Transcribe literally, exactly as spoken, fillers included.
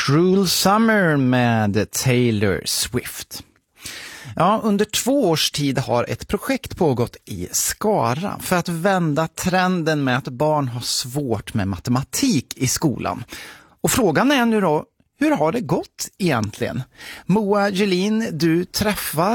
Cruel Summer med Taylor Swift. Ja, under två års tid har ett projekt pågått i Skara för att vända trenden med att barn har svårt med matematik i skolan. Och frågan är nu då, hur har det gått egentligen? Moa Gelin, du träffar